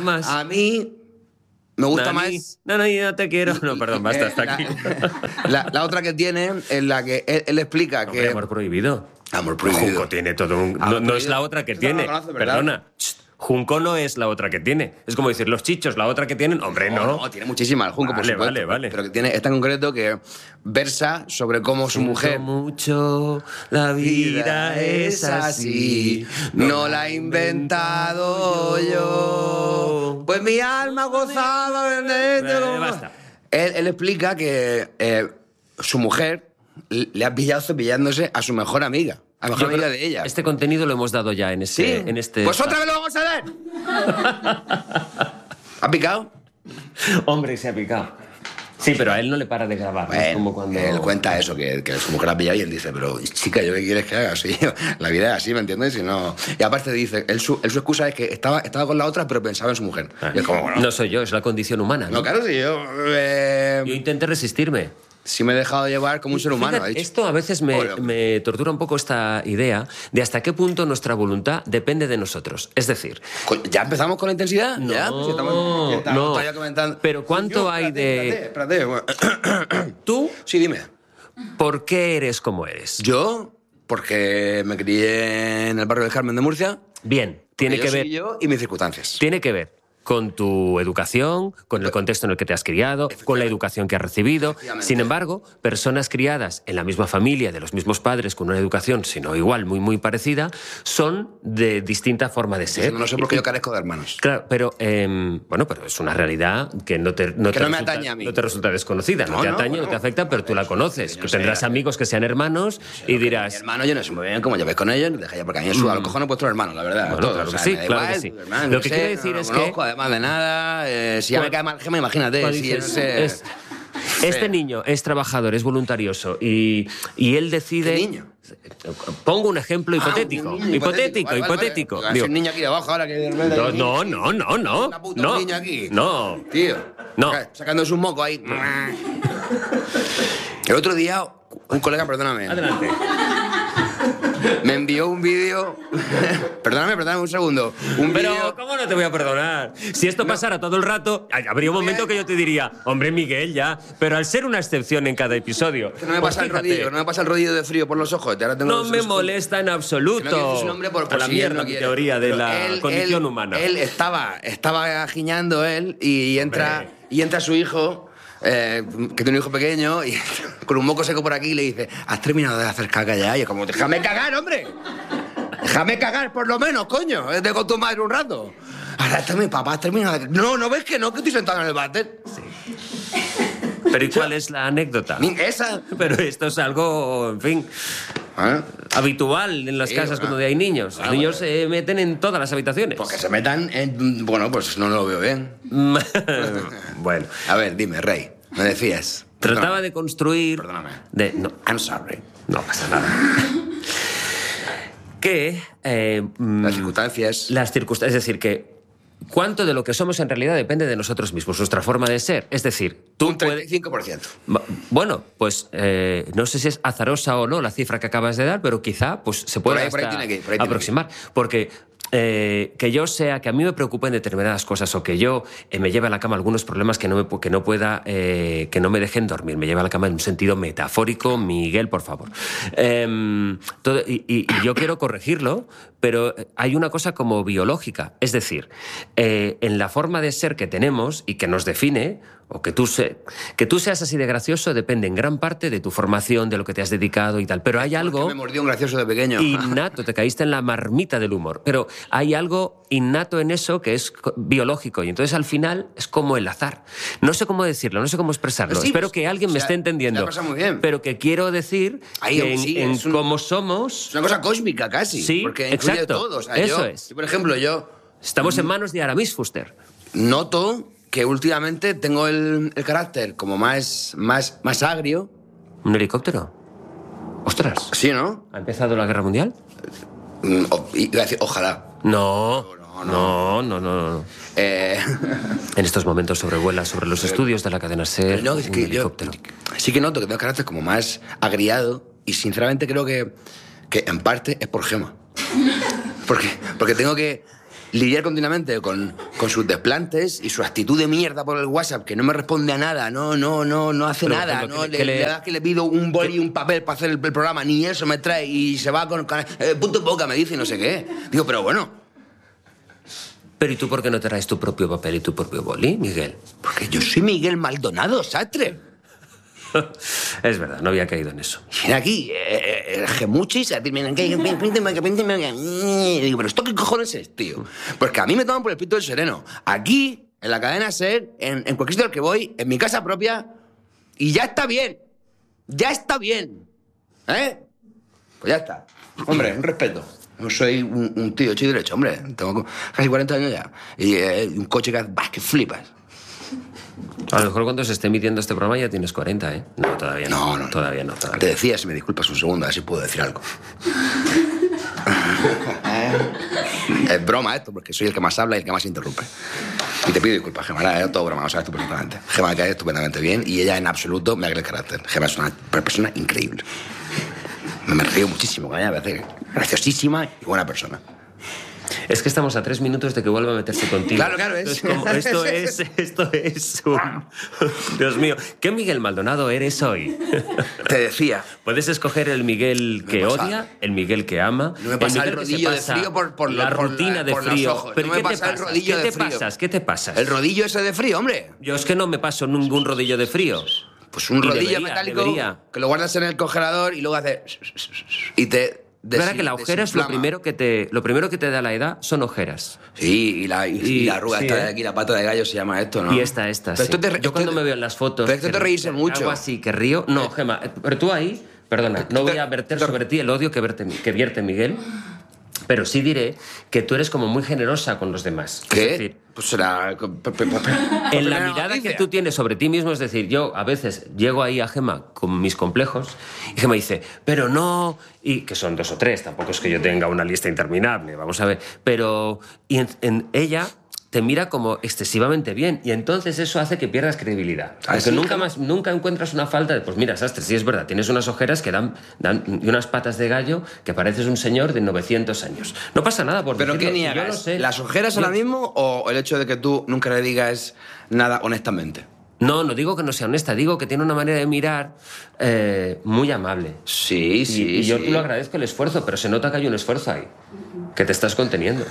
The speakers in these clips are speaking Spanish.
más. A mí me gusta más... No te quiero. No, perdón, basta, hasta aquí. La otra que tiene, en la que él explica Hombre, que... amor prohibido. Amor prohibido. Junco tiene todo un... No es la otra que Esta no tiene. la conoces, ¿verdad? Perdona. Junco no es la otra que tiene. Es como decir, los chichos, la otra que tienen... Hombre, no. No, tiene muchísimas, el Junco, por Vale, supuesto. vale. Pero que tiene esta en concreto que versa sobre cómo su mujer... mucho, la vida es así. No la he inventado yo. Pues mi alma gozaba en Basta. Él explica que su mujer le ha pillado cepillándose a su mejor amiga. A la mejor amiga de ella. Este contenido lo hemos dado ya en este... Pues otra vez lo vamos a ver. ¿Ha picado? Hombre, se ha picado. Sí, pero a él no le para de grabar. Bueno, es como cuando... él cuenta eso, que su mujer la ha pillado y él dice, pero chica, ¿yo qué quieres que haga? Sí, la vida es así, ¿me entiendes? Y, no... y aparte dice, su excusa es que estaba con la otra, pero pensaba en su mujer. Y es como, bueno, No soy yo, es la condición humana. no, claro, sí, yo Intenté resistirme. sí me he dejado llevar como un ser humano. Fíjate, ha dicho. esto a veces me tortura un poco esta idea de hasta qué punto nuestra voluntad depende de nosotros. Es decir... ¿Ya empezamos con la intensidad? No, ¿Ya? Pues estamos todavía comentando. Pero ¿cuánto hay de...? Espérate. Bueno. ¿Tú Sí, dime. por qué eres como eres? Yo, porque me crié en el barrio del Carmen de Murcia. Bien, tiene Yo que soy ver... yo y mis circunstancias. Tiene que ver con tu educación, con el contexto en el que te has criado, con la educación que has recibido. Sin embargo, personas criadas en la misma familia, de los mismos padres, con una educación, si no igual, muy, muy parecida, son de distinta forma de ser. No sé por qué yo carezco de hermanos. Claro, pero bueno, pero es una realidad que no te me resulta, atañe a mí. no te resulta desconocida, no te atañe, bueno, no te afecta, pero tú la conoces. yo Que sé, tendrás amigos que sean hermanos y Mi dirás... hermano, yo no sé muy bien cómo lleváis con ellos, deja ya, porque a mí me suda los cojones vuestros hermanos, la verdad. Bueno, todos, claro que o sea, sí, me da claro que igual, sí. hermano, Lo no que sé, quiero decir no es lo que... conozco, además de nada, si ya me cae mal Gema, imagínate. Cuando Si yo no dices, sé... Este niño es trabajador, es voluntarioso y él decide... ¿Qué niño? Pongo un ejemplo hipotético. Un niño hipotético. Vale. Digo, Hay un niño aquí abajo ahora que... no. Una puta, un niño aquí. No. Tío. No. Sacando un moco ahí. El otro día, un colega, perdóname. Adelante. Me envió un vídeo... Perdóname un segundo. Un Pero, vídeo... ¿cómo no te voy a perdonar? Si esto pasara todo el rato, habría un momento que yo te diría, hombre, Miguel, ya. Pero al ser una excepción en cada episodio... Que no me pues pasa el fíjate, rodillo, no me pasa el rodillo de frío por los ojos. Ahora tengo no me molesta en absoluto. Que no quiero decir su nombre por la si él mierda no mi quiere. teoría de Pero la condición humana. Él estaba giñando él y entra su hijo, que tiene un hijo pequeño, y con un moco seco por aquí y le dice, ¿has terminado de hacer caca ya? Y yo como, déjame cagar, hombre. Déjame cagar, por lo menos, coño. De con tu madre un rato. Ahora está mi papá, has terminado de... No ves que no, que estoy sentado en el váter. Sí. Pero ¿y cuál es la anécdota? Esa. Pero esto es algo, en fin, habitual en las casas cuando hay niños. Los niños se meten en todas las habitaciones. Porque se metan en... Bueno, pues no lo veo bien. Bueno. A ver, dime, Rey, me decías. Trataba de construir... Perdóname. No, I'm sorry. no pasa nada. Que... Las circunstancias... Las circunstancias, es decir, que cuánto de lo que somos en realidad depende de nosotros mismos, nuestra forma de ser. Es decir, tú Un 35%. Bueno, pues no sé si es azarosa o no la cifra que acabas de dar, pero quizá pues se puede Por ahí tiene que ir, aproximar. Porque que yo sea, que a mí me preocupen determinadas cosas o que yo me lleve a la cama algunos problemas que no me dejen dormir. Me lleve a la cama en un sentido metafórico, Miguel, por favor. Y yo quiero corregirlo, pero hay una cosa como biológica. Es decir, en la forma de ser que tenemos y que nos define, o que tú seas así de gracioso depende en gran parte de tu formación, de lo que te has dedicado y tal. Pero hay algo... Me mordió un gracioso de pequeño. Innato, te caíste en la marmita del humor. Pero hay algo innato en eso que es biológico y entonces al final es como el azar. No sé cómo decirlo, no sé cómo expresarlo. Sí, Espero que alguien me esté entendiendo. pasa muy bien. Pero que quiero decir que en cómo somos... Es una cosa cósmica casi. Sí, porque incluye exacto. todo. O sea, Eso yo, es. Por ejemplo, yo Estamos en manos de Aramis Fuster. noto que últimamente tengo el carácter como más agrio. ¿Un helicóptero? ¡Ostras! Sí, ¿no? ¿Ha empezado la guerra mundial? Iba a decir, ojalá. No. En estos momentos sobrevuela sobre los estudios de la cadena SER No, es un que helicóptero. sí que noto que tengo carácter como más agriado y sinceramente creo que en parte es por Gema. Porque tengo que lidiar continuamente con sus desplantes y su actitud de mierda por el WhatsApp, que no me responde a nada, no hace Pero, nada, ejemplo, no le das que le pido un boli y un papel para hacer el programa, ni eso me trae y se va con punto en boca, me dice y no sé qué. Digo, pero bueno. Pero ¿y tú por qué no traes tu propio papel y tu propio boli, Miguel? Porque yo soy Miguel Maldonado, Sastre. Es verdad, no había caído en eso. Viene aquí, gemuchis, a decirme, digo, pero ¿esto qué cojones es, tío? Porque a mí me toman por el espíritu del sereno. Aquí, en la cadena SER, en cualquier sitio al que voy, en mi casa propia, y ya está bien. Ya está bien. ¿Eh? Pues ya está. Hombre, un respeto. No soy un tío hecho y derecho, hombre. Tengo casi 40 años ya. Y un coche que flipas. A lo mejor cuando se esté emitiendo este programa ya tienes 40, ¿eh? No, todavía no. No. Todavía no. Te decía, si me disculpas un segundo, a ver si puedo decir algo. Es broma esto, porque soy el que más habla y el que más interrumpe. Y te pido disculpas, Gemma, era todo broma, lo sabes tú perfectamente. Gemma me cae estupendamente bien y ella en absoluto me agrega el carácter. Gemma es una persona increíble. Me río muchísimo con ella, me parece graciosísima y buena persona. Es que estamos a 3 minutos de que vuelva a meterse contigo. Claro, es. Esto es un... Dios mío, ¿qué Miguel Maldonado eres hoy? Te decía. Puedes escoger el Miguel que odia, el Miguel que ama. No me pasa el rodillo de frío por la rutina de por frío. los ojos. Pero no ¿qué me te pasa el pasas? rodillo de frío. ¿Qué te pasas? El rodillo ese de frío, hombre. Yo es que no me paso ningún rodillo de frío. Pues un Y rodillo debería. que lo guardas en el congelador y luego hace... Y te... Es verdad que la ojera es lo primero que te da la edad, son ojeras. Sí, y la arruga sí, esta de aquí, la pata de gallo se llama esto, ¿no? Y esta, Pero sí. Yo cuando me veo en las fotos... Pero esto te reírse mucho. Algo así, que río... No, Gemma, pero tú ahí... Perdona, no voy a verter sobre ti el odio que vierte Miguel, pero sí diré que tú eres como muy generosa con los demás. ¿Qué? Es decir, Pues será... en la mirada que tú tienes sobre ti mismo, es decir, yo a veces llego ahí a Gemma con mis complejos y Gemma dice, pero no... Y que son 2 o 3, tampoco es que yo tenga una lista interminable, vamos a ver. Pero y en ella te mira como excesivamente bien y entonces eso hace que pierdas credibilidad. Porque ¿sí? nunca encuentras una falta de... Pues mira, Sastre, sí es verdad, tienes unas ojeras que dan y unas patas de gallo que pareces un señor de 900 años. No pasa nada por ¿Pero decirlo, qué yo lo niegas? sé. ¿Las ojeras ahora mismo o el hecho de que tú nunca le digas nada honestamente? No digo que no sea honesta, digo que tiene una manera de mirar muy amable. Sí. Y yo te lo agradezco el esfuerzo, pero se nota que hay un esfuerzo ahí, que te estás conteniendo.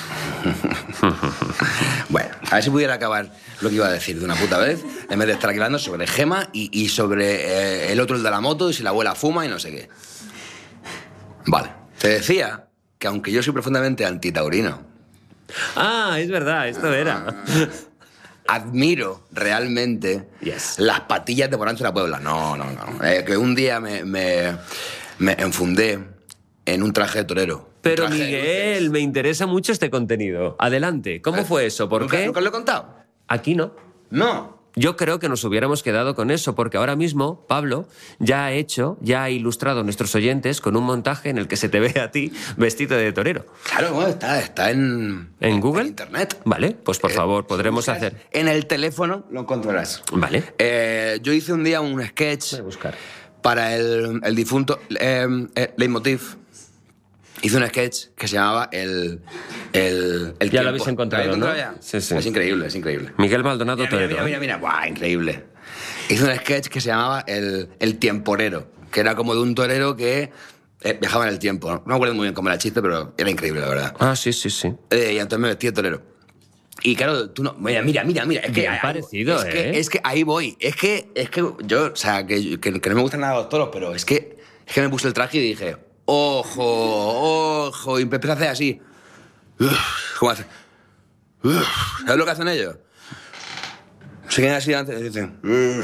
Bueno, a ver si pudiera acabar lo que iba a decir de una puta vez, en vez de estar hablando sobre Gemma y sobre el otro, el de la moto, y si la abuela fuma y no sé qué. Vale. Te decía que aunque yo soy profundamente antitaurino... Ah, es verdad, esto era... Admiro realmente las patillas de Morante de la Puebla. No. Que un día me enfundé en un traje de torero. Pero Miguel, me interesa mucho este contenido. Adelante, ¿cómo fue eso? ¿Por qué? ¿Nunca lo he contado? Aquí no. No. Yo creo que nos hubiéramos quedado con eso, porque ahora mismo Pablo ya ha ilustrado a nuestros oyentes con un montaje en el que se te ve a ti vestido de torero. Claro, bueno, está en Google. En internet. Vale, pues por favor, podremos hacer... En el teléfono lo encontrarás. Vale. Yo hice un día un sketch Voy a buscar. para el difunto Leitmotiv. Hice un sketch que se llamaba el Ya tiempo. lo habéis encontrado, ¿no? Ya? Sí. Es increíble. Miguel Maldonado Torero. Mira. Buah, increíble. Hice un sketch que se llamaba el tiemporero, que era como de un torero que viajaba en el tiempo. No me acuerdo muy bien cómo era el chiste, pero era increíble, la verdad. Ah, sí. Y entonces me vestí de torero. Y claro, tú no... Mira. Es que bien parecido, es que ahí voy. Es que yo... O sea, que no me gustan nada los toros, pero es que me puse el traje y dije... Ojo, y empecé a hacer así. ¿Cómo hace? ¿Sabes lo que hacen ellos? Se quedan así antes y dicen...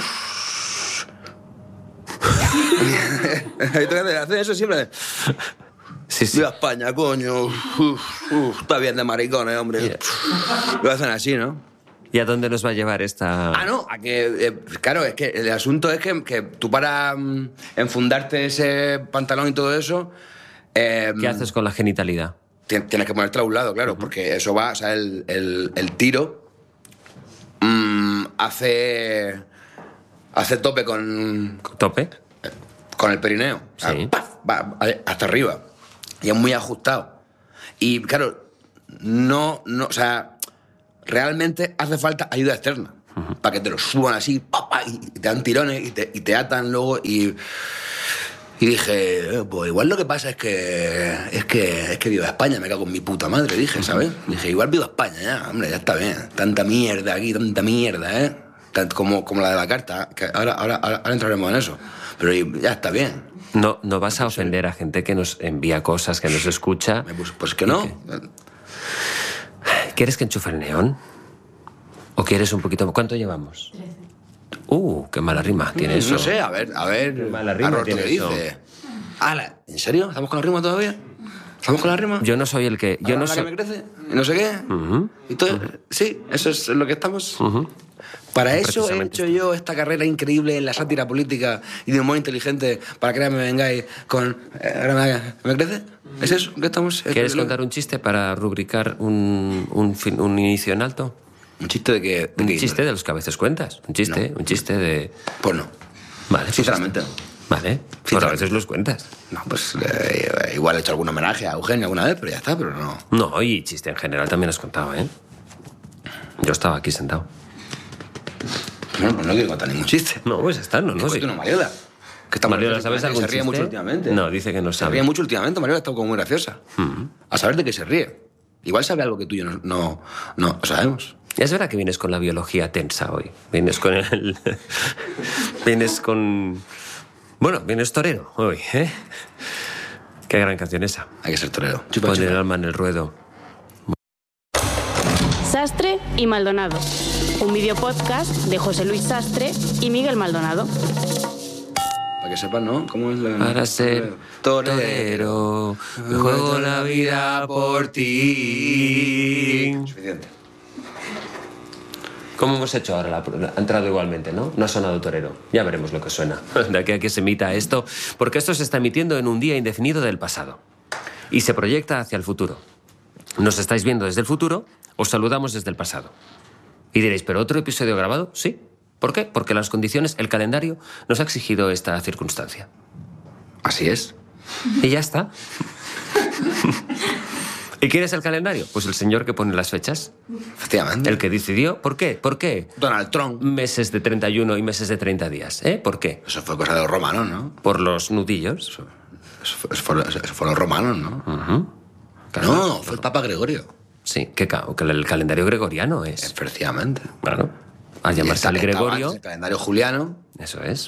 Hacen eso siempre. Sí. Viva España, coño. Está bien de maricones, hombre. Lo hacen así, ¿no? ¿Y a dónde nos va a llevar esta...? No, a que... claro, es que el asunto es que tú para enfundarte ese pantalón y todo eso... ¿Qué haces con la genitalidad? Tienes que ponerte a un lado, claro, porque eso va... O sea, el tiro hace tope con... ¿Tope? Con el perineo. O sea, Sí. ¡paf! Va hasta arriba. Y es muy ajustado. Y, claro, o sea, realmente hace falta ayuda externa. Para que te lo suban así, y te dan tirones y te atan luego y dije, pues igual lo que pasa es que viva España, me cago en mi puta madre, dije, ¿sabes? Dije, igual viva España, ya, hombre, ya está bien. Tanta mierda aquí, tanta mierda, ¿eh? Como la de la carta, que ahora entraremos en eso. Pero ya está bien. No vas a ofender a gente que nos envía cosas, que nos escucha. Pues que no. ¿Quieres que enchufe el neón? ¿O quieres un poquito? ¿Cuánto llevamos? 13. Qué mala rima tiene eso. No sé, a ver. Qué mala rima Arroz, tiene ¿qué eso. dice? ¿En serio? ¿Estamos con la rima todavía? ¿Estamos con la rima? Yo no soy el que... Yo no ¿La soy... que me crece? ¿Y no sé qué? ¿Y todo? Sí, eso es lo que estamos... Para eso he hecho yo esta carrera increíble en la sátira política y de humor inteligente, para que ahora me vengáis con... ¿Me crece? ¿Es eso que estamos...? ¿Quieres contar un chiste para rubricar un inicio en alto? ¿Un chiste de qué? Un chiste de los que a veces cuentas. Un chiste de... Pues no. Vale. Sinceramente no. Vale. Pues a veces los cuentas. No, pues igual he hecho algún homenaje a Eugenio alguna vez, pero ya está, pero no. No, y chiste en general también has contado, ¿eh? Yo estaba aquí sentado. Bueno, pues no quiero contar ningún chiste. No, pues está, no sé. Cuento una Mariola. Mariola, ¿sabes algún chiste? Se ríe mucho últimamente. No, dice que no sabe. Se ríe mucho últimamente, Mariola está como muy graciosa. A saber de qué se ríe. Igual sabe algo que tú y yo no sabemos. Es verdad que vienes con la biología tensa hoy. Vienes con el... vienes con... Bueno, vienes torero hoy, ¿eh? Qué gran canción esa. Hay que ser torero. Pon el alma en el ruedo. Sastre y Maldonado. Un videopodcast de José Luis Sastre y Miguel Maldonado. Para que sepan, ¿no? ¿Cómo es la... Para ser torero, me juego la vida por ti. Suficiente. ¿Cómo hemos hecho ahora? Ha entrado igualmente, ¿no? No ha sonado torero. Ya veremos lo que suena. De aquí a que se emita esto, porque esto se está emitiendo en un día indefinido del pasado. Y se proyecta hacia el futuro. Nos estáis viendo desde el futuro, os saludamos desde el pasado. Y diréis, ¿pero otro episodio grabado? Sí. ¿Por qué? Porque las condiciones, el calendario, nos ha exigido esta circunstancia. Así es. Y ya está. ¿Y quién es el calendario? Pues el señor que pone las fechas. Efectivamente. El que decidió. ¿Por qué? ¿Por qué? Donald Trump. Meses de 31 y meses de 30 días. ¿Eh? ¿Por qué? Eso fue cosa de los romanos, ¿no? Por los nudillos. Eso fueron los romanos, ¿no? Claro. No, fue el Papa Gregorio. Sí, que el calendario gregoriano es. Efectivamente. Claro. Al llamarse al Gregorio. El calendario juliano. Eso es.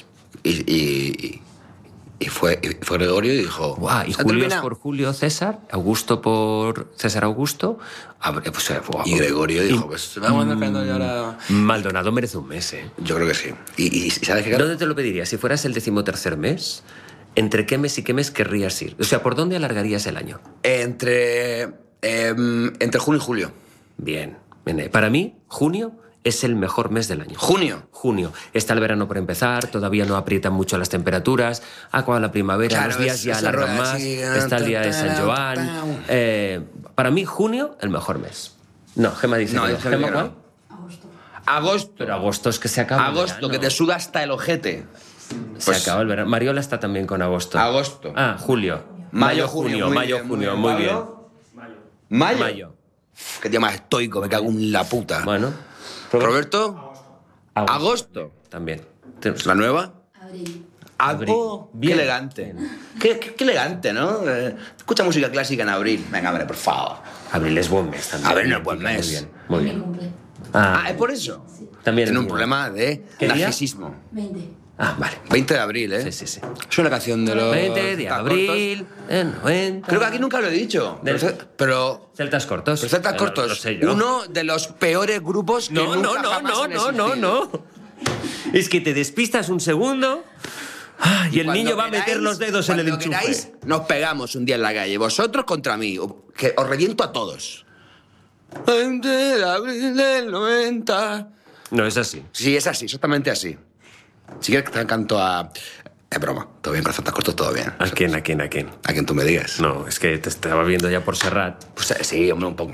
Y fue Gregorio y dijo... Guau, y Julio es por Julio César, Augusto por César Augusto. Y Gregorio dijo, pues vamos a andar calendario ahora... Maldonado merece un mes, ¿eh? Yo creo que sí. ¿Y sabes qué? ¿Dónde te lo pedirías? Si fueras el 13º mes, ¿entre qué mes y qué mes querrías ir? O sea, ¿por dónde alargarías el año? Entre junio y julio. Bien. Para mí, junio es el mejor mes del año. ¿Junio? Junio. Está el verano por empezar, todavía no aprietan mucho las temperaturas, ha acabado la primavera, claro, los días ya alargan más, está el día de San Joan. Para mí, junio, el mejor mes. No, Gemma dice que no. ¿Gemma cuál? Agosto. Pero agosto es que se acaba Agosto, el verano. que te suda hasta el ojete. Se acaba el verano. Mariola está también con agosto. Agosto. Ah, julio. Mayo, junio, muy bien. Mayo. Qué tío más estoico, me cago en la puta. Bueno. Roberto. Agosto. También. ¿La nueva? Abril. Oh, qué elegante. Qué elegante, ¿no? Escucha música clásica en abril. Venga, hombre, por favor. Abril es buen mes también. Abril no es buen mes. Muy bien, muy bien. Mi cumple. ¿Es por eso? Sí. También Tiene es un mío. problema de ¿Qué día? narcisismo. 20. Ah, vale. 20 de abril, ¿eh? Sí. Es una canción de los... 20 de Celtas abril, en 90. cortos. Creo que aquí nunca lo he dicho. Del- Pero... Celtas cortos. Pero Celtas Lo cortos. sé yo. Uno de los peores grupos que nunca jamás han existido. no. Es que te despistas un segundo y el Cuando niño va a queráis, meter los dedos en el cuando enchufe. queráis, nos pegamos un día en la calle. Vosotros contra mí. Que os reviento a todos. 20 de abril del 90. No es así. Sí, es así, exactamente así. Si quieres que te canto a... Es broma, todo bien, con Celtas cortos, todo bien. ¿A quién? A quien tú me digas. No, es que te estaba viendo ya por Serrat. Pues sí, hombre, un poco.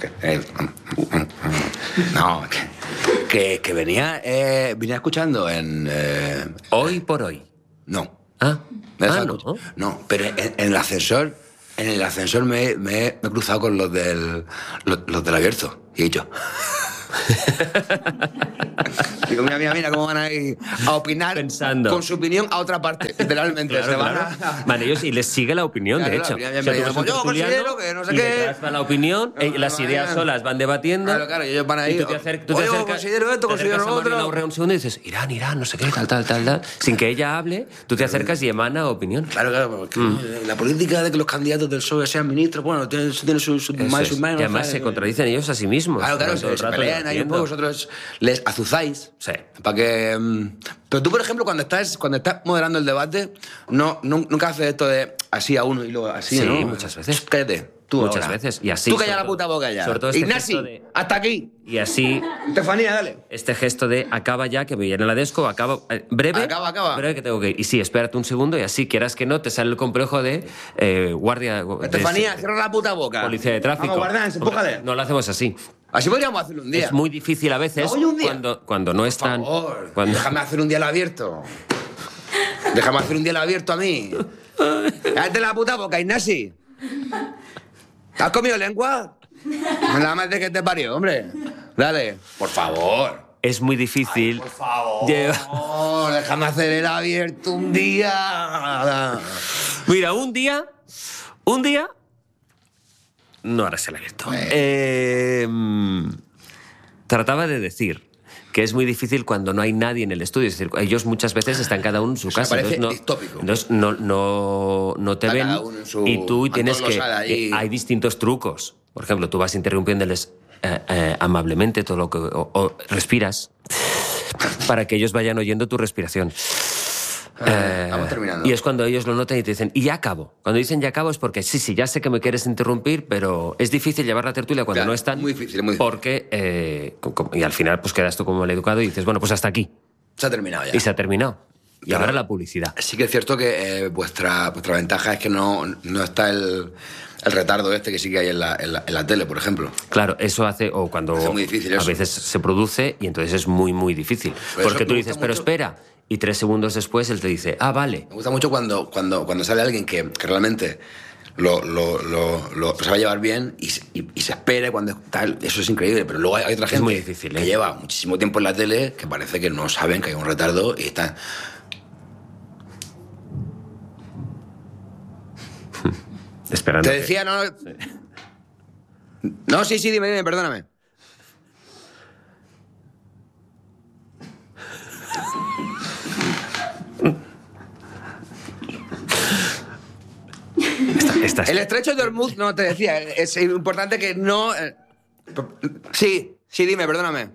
No, que venía escuchando en... Hoy por hoy. No. Ah, Me deja no. escuchar. No, pero en el ascensor en el ascensor me he cruzado con los del abierto. Y he dicho... Digo, mira, cómo van a ir a opinar pensando con su opinión a otra parte, literalmente. Claro, se van claro. Vale, ellos y les sigue la opinión, Claro, de hecho. claro, O sea, tú yo ves un tertuliano considero que no sé y qué. detrás va la opinión, las ideas solas van debatiendo. Claro, y ellos van a ir. Y tú te acercas, Oye, considero esto, considero lo otro. Un segundo y dices, Irán, no sé qué, tal. Sin que ella hable, tú te acercas y emana opinión. Claro, porque la política de que los candidatos del PSOE sean ministros, bueno, tiene sus más y sus menos. Y además se contradicen ellos a sí mismos. Claro, Todo el se rato pelean ahí un poco, vosotros les azuzáis. Sí. Para que... Pero tú, por ejemplo, cuando estás moderando el debate, nunca haces esto de así a uno y luego así, Sí, ¿no? muchas veces. Cállate, tú Muchas ahora. veces. Y así. Tú calla sobre la puta boca ya. Sobre todo este Ignasi, gesto de... hasta aquí. Y así... Estefanía, dale. Este gesto de acaba ya, que me viene la desco, acaba... breve. Acaba. Breve que tengo que ir. Y sí, espérate un segundo y así, quieras que no, te sale el complejo de guardia... Estefanía, cierra la puta boca. Policía de tráfico. Vamos, guardián, empújale. No lo hacemos así. Así podríamos hacerlo un día. Es muy difícil a veces Oye, un día. cuando no están... Por favor, cuando... déjame hacer un día al abierto. Déjame hacer un día al abierto a mí. Cállate la puta boca, Ignasi. ¿Has comido lengua? Nada más de que te parió, hombre. Dale. Por favor. Es muy difícil... Por favor. Déjame hacer el abierto un día. Mira, un día... No harás el abierto. Trataba de decir que es muy difícil cuando no hay nadie en el estudio. Es decir, ellos muchas veces están cada uno en su casa. Parece Entonces distópico. Entonces no te Está ven cada uno en su y tú tienes que... antolosada ahí. Hay distintos trucos. Por ejemplo, tú vas interrumpiéndoles amablemente todo lo que... o respiras para que ellos vayan oyendo tu respiración. Vamos terminando. Y es cuando ellos lo notan y te dicen, y ya acabo. Cuando dicen ya acabo es porque sí, ya sé que me quieres interrumpir, pero es difícil llevar la tertulia cuando Claro, no están. muy difícil, muy difícil. Porque, y al final pues quedas tú como mal educado y dices, bueno, pues hasta aquí. Se ha terminado ya. Y se ha terminado. Y Claro. ahora la publicidad. Sí que es cierto que vuestra ventaja es que no está el retardo este que sí que hay en la tele, por ejemplo. Claro, eso hace, o cuando Es muy difícil a eso. veces se produce y entonces es muy, muy difícil. Por eso Porque tú me dices, gusta pero mucho- espera, y 3 segundos después él te dice, vale. Me gusta mucho cuando sale alguien que realmente lo se va a llevar bien y se espera cuando tal. Eso es increíble, pero luego hay otra gente muy difícil, que lleva muchísimo tiempo en la tele que parece que no saben que hay un retardo y están... Esperando. Te decía, no... No, sí, dime, perdóname. Estás... El estrecho de Hormuz, no, te decía, es importante que no... Sí, dime, perdóname.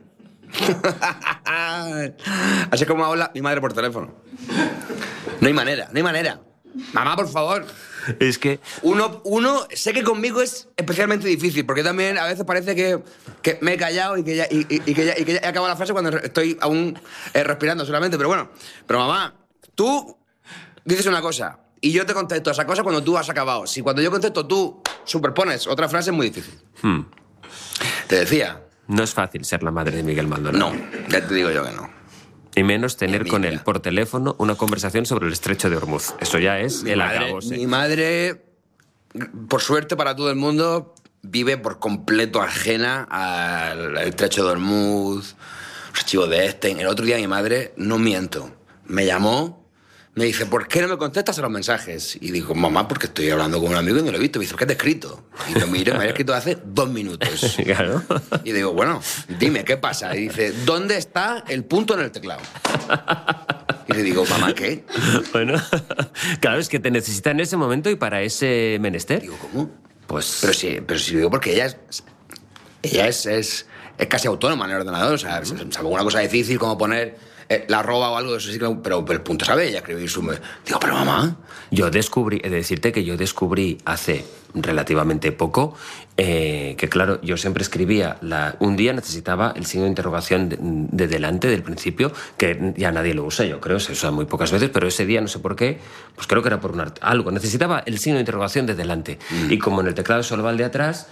Así es como habla mi madre por teléfono. No hay manera. Mamá, por favor. Es que... Uno, sé que conmigo es especialmente difícil, porque también a veces parece que me he callado y que ya he acabado la frase cuando estoy aún respirando solamente, pero bueno. Pero mamá, tú dices una cosa y yo te contesto esa cosa cuando tú has acabado. Si cuando yo contesto tú superpones otra frase es muy difícil. Te decía. No es fácil ser la madre de Miguel Maldonado. No, ya te digo yo que no. Y menos tener con Mira. él por teléfono una conversación sobre el estrecho de Hormuz. Eso ya es el acabose. Mi madre, por suerte para todo el mundo, vive por completo ajena al estrecho de Hormuz, los archivos de Epstein. El otro día mi madre, no miento, me llamó, me dice, ¿por qué no me contestas a los mensajes? Y digo, mamá, porque estoy hablando con un amigo y no lo he visto. Me dice, ¿qué te he escrito? Y lo miro, me había escrito hace 2 minutos. Claro. Y digo, bueno, dime, ¿qué pasa? Y dice, ¿dónde está el punto en el teclado? Y le digo, mamá, ¿qué? Bueno, claro, es que te necesita en ese momento y para ese menester. Digo, ¿cómo? Pues... Pero sí lo digo porque ella es casi autónoma en el ordenador. O sea, salvo una cosa difícil como poner la arroba o algo de eso, sí, pero el punto sabe ella escribir su... Digo, pero mamá... He de decirte que yo descubrí hace relativamente poco que, claro, yo siempre escribía... Un día necesitaba el signo de interrogación de delante, del principio, que ya nadie lo usa, yo creo, se usa muy pocas veces, pero ese día, no sé por qué, pues creo que era por algo. Necesitaba el signo de interrogación de delante. Y como en el teclado solo va el de atrás...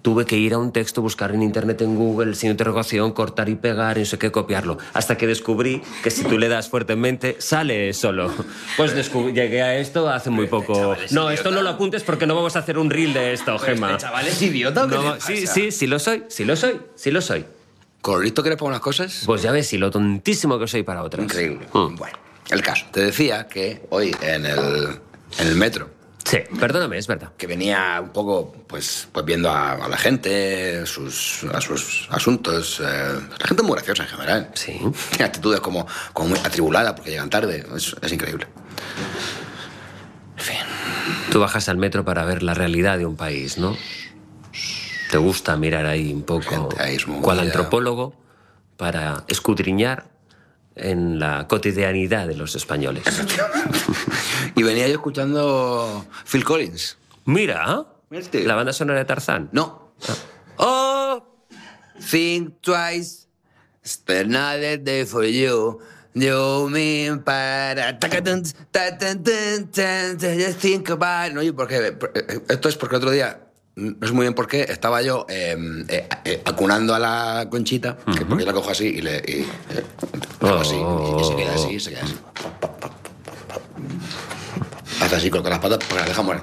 tuve que ir a un texto, buscar en internet, en Google, el signo de interrogación, cortar y pegar, y no sé qué, copiarlo. Hasta que descubrí que si tú le das fuertemente, sale solo. Pues llegué a esto hace muy poco. No, esto no lo apuntes porque no vamos a hacer un reel de esto, Gemma. ¿Este chaval es idiota o qué le pasa? Sí lo soy. ¿Con lo listo que eres para unas cosas? Pues ya ves, y lo tontísimo que soy para otras. Increíble. Bueno, el caso. Te decía que hoy en el metro, Sí, perdóname, es verdad. que venía un poco pues viendo a la gente, a sus asuntos. La gente es muy graciosa en general. Sí. Tiene actitudes como muy atribulada porque llegan tarde. Es increíble. En fin. Tú bajas al metro para ver la realidad de un país, ¿no? Te gusta mirar ahí un poco, Gente ahí es muy cual movida. antropólogo, para escudriñar en la cotidianidad de los españoles. Y venía yo escuchando Phil Collins. Mira, Mira este. la banda sonora de Tarzán. No. Oh, think twice. Spend another day for you. You mean para. Just think about it. No, porque esto es porque el otro día, no sé muy bien por qué, estaba yo acunando a la Conchita, que porque la cojo así y le hago así, y se queda así, Hace así con las patas porque la deja morir.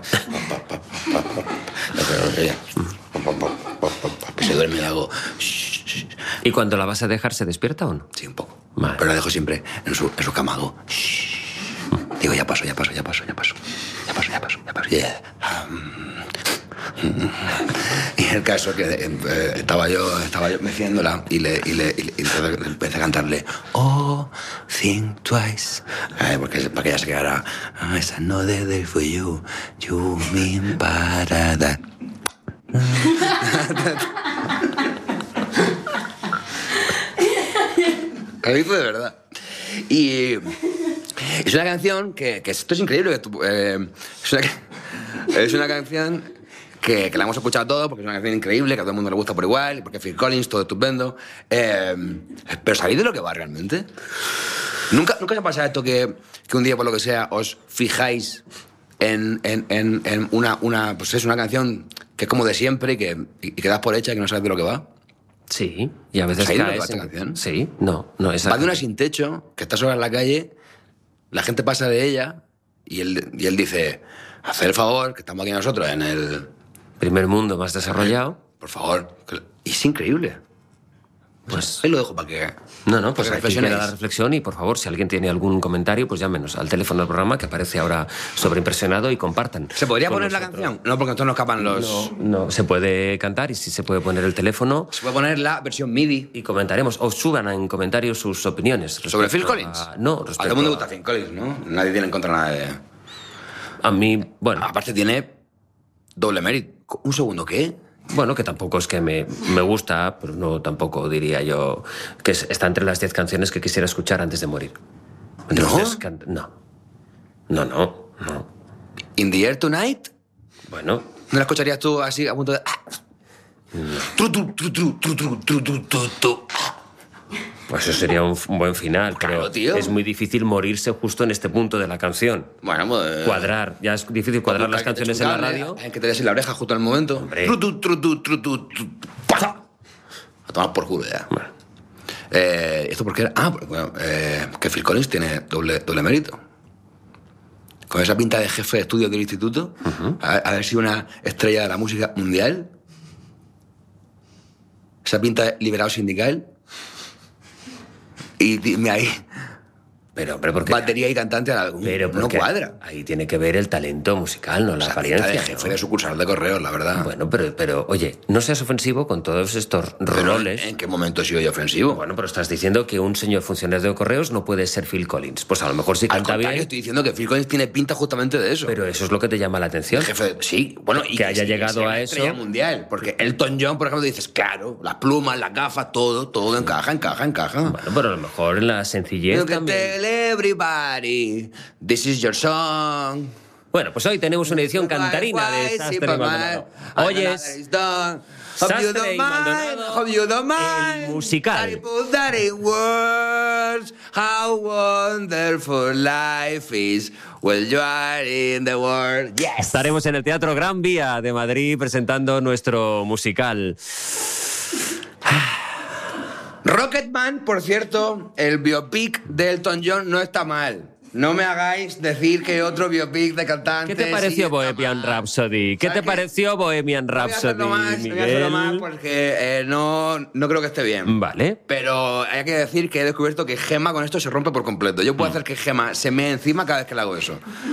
Que se duerme y hago. ¿Y cuando la vas a dejar, se despierta o no? Sí, un poco. Vale. Pero la dejo siempre en su cama. Hago. Digo, ya paso. Y el caso que estaba yo meciéndola y le empecé a cantarle Oh, think twice, para que ella se quedara It's another day for you, you mean para that. Lo hizo de verdad. Y es una canción que esto es increíble. Es una canción que la hemos escuchado todos porque es una canción increíble, que a todo el mundo le gusta por igual, y porque Phil Collins, todo estupendo. Pero ¿sabéis de lo que va realmente? ¿Nunca os ha pasado esto que un día, por lo que sea, os fijáis en una canción que es como de siempre y que das por hecha y que no sabes de lo que va? Sí, y a veces ¿Sabéis de lo que caes va esta en- canción? Sí, no, esa... Va de una sin techo, que está sola en la calle, la gente pasa de ella y él dice, haced el favor, que estamos aquí nosotros en el... Primer mundo más desarrollado. Por favor. Y es increíble. Pues Ahí lo dejo para que... No, pues para aquí que queda la reflexionéis. reflexión y por favor, si alguien tiene algún comentario, pues llámenos al teléfono del programa que aparece ahora sobreimpresionado y compartan. ¿Se podría con poner la nosotros. canción? No, porque entonces nos escapan los... No, se puede cantar y sí se puede poner el teléfono Se puede poner la versión MIDI. y comentaremos. O suban en comentarios sus opiniones. ¿Sobre respecto Phil Collins? No, A todo respecto el mundo le gusta Phil Collins, ¿no? Nadie tiene en contra nada de... a mí, bueno, Aparte tiene doble mérito. Un segundo, ¿qué? bueno, que tampoco es que me gusta, pero no tampoco diría yo que está entre las 10 canciones que quisiera escuchar antes de morir. Entre ¿No? las 10 No. In the Air Tonight. Bueno, ¿No la escucharías tú así a punto de... Tru, tru, tru, tru, tru, tru, tru, tru, tru, tru. pues eso sería un buen final, Claro, pero tío. es muy difícil morirse justo en este punto de la canción. Bueno, pues... Cuadrar, ya es difícil cuadrar las canciones en la radio. Hay que te des en la oreja justo en el momento. Hombre. Tru, tru, tru, tru, tru, tru, tru. ¡Pah! A tomar por culo ya. Bueno. ¿Esto por qué era? Ah, bueno, que Phil Collins tiene doble mérito. Con esa pinta de jefe de estudios del instituto, haber sido una estrella de la música mundial, esa pinta de liberado sindical, y dime ahí, Pero, hombre, porque... batería y cantante, Pero no porque cuadra. ahí tiene que ver el talento musical, no la Esa pinta de apariencia. jefe ¿no? de sucursal de correos, la verdad. Bueno, pero, oye, no seas ofensivo con todos estos Pero, roles. ¿en qué momento he sido yo ofensivo? Bueno, pero estás diciendo que un señor funcionario de correos no puede ser Phil Collins. Pues a lo mejor sí Al canta contrario, bien, estoy diciendo que Phil Collins tiene pinta justamente de eso. pero eso es lo que te llama la atención. Jefe, sí, bueno, y Que haya sí, llegado sea a una eso. estrella mundial, porque Elton John, por ejemplo, dices, claro, las plumas, las gafas, todo encaja. Bueno, pero a lo mejor en la sencillez You can también. tell everybody, this is your song. Bueno, pues hoy tenemos una edición cantarina de Why, Sastre y Superman, Maldonado. another Oyes, is done. Sastre y Maldonado, hope you don't mind. el musical. That it works, how wonderful life is when you are in the world. Yes. Estaremos en el Teatro Gran Vía de Madrid presentando nuestro musical. Rocketman, por cierto, el biopic de Elton John no está mal. No me hagáis decir que otro biopic de cantantes... ¿Qué te pareció sí Bohemian Rhapsody? ¿Qué te pareció Bohemian Rhapsody, No voy a hacerlo más Miguel? porque no creo que esté bien. Vale. Pero hay que decir que he descubierto que Gemma con esto se rompe por completo. Yo puedo hacer que Gemma se mee encima cada vez que le hago eso.